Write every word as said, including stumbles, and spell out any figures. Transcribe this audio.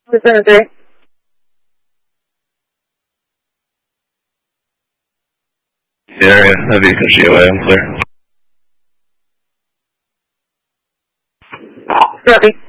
Lieutenant three. The area, heavy G O A, I'm clear. Copy.